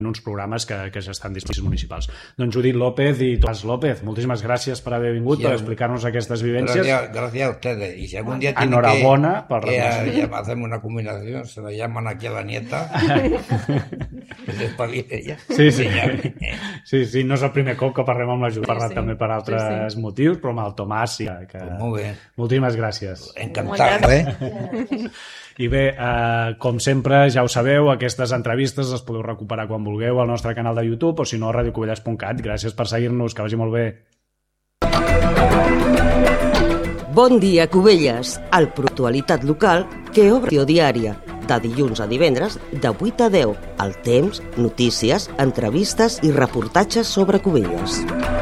uns programes que ja estan disponibles municipals. Doncs Judit López i Tomàs López, moltíssimes gràcies per haver vingut, per explicar-nos aquestes vivencias. Gracias a ustedes. Y si algún día tienen enhorabuena que hacemos una combinación, se la llaman aquí a la nieta. Que s'espavili ella. Sí, no és el primer cop que parlem amb la Judit, parlat també per altres motius, però amb el Tomàs sí que... Molt bé. Moltíssimes gràcies. Encantat, I bé, com sempre, ja ho sabeu, aquestes entrevistes les podeu recuperar quan vulgueu al nostre canal de YouTube o si no a radiocubelles.cat. Gràcies per seguir-nos, que vagi molt bé. Bon dia, Cubelles, el Actualitat Local que obre diària, de dilluns a divendres, de 8 a 10, al temps, notícies, entrevistes i reportatges sobre Cubelles.